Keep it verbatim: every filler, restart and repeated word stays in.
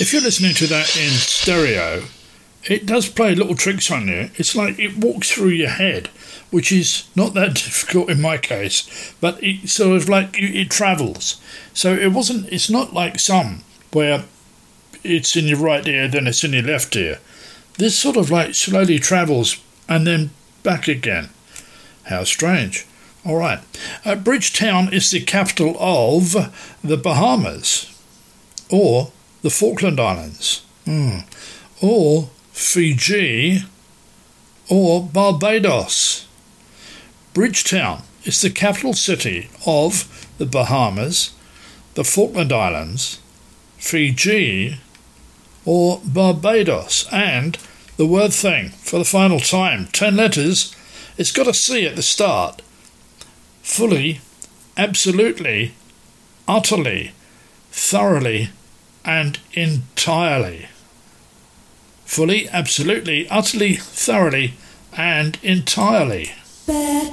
if you're listening to that in stereo, it does play little tricks on you. It's like it walks through your head, which is not that difficult in my case, but it sort of like it, it travels. So it wasn't. It's not like some where it's in your right ear, then it's in your left ear. This sort of like slowly travels and then back again. How strange. All right. Uh, Bridgetown is the capital of the Bahamas, or the Falkland Islands, mm. or Fiji, or Barbados. Bridgetown is the capital city of the Bahamas, the Falkland Islands, Fiji, or Barbados. And the word thing, for the final time, ten letters, it's got a C at the start. Fully, absolutely, utterly, thoroughly, and entirely. Fully, absolutely, utterly, thoroughly, and entirely.